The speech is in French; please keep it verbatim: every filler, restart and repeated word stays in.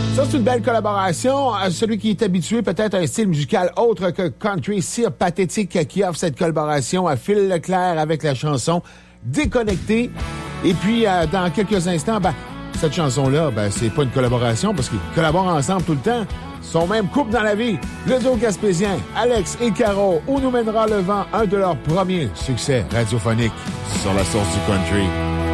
Ça, c'est une belle collaboration. Celui qui est habitué peut-être à un style musical autre que country, Cire Pathétique, qui offre cette collaboration à Phil Leclerc avec la chanson Déconnecté. Et puis, euh, dans quelques instants, ben, cette chanson-là, ben, c'est pas une collaboration parce qu'ils collaborent ensemble tout le temps. Ils sont même couple dans la vie. Le duo gaspésien, Alex et Caro, Où nous mènera le vent, un de leurs premiers succès radiophoniques sur la source du country.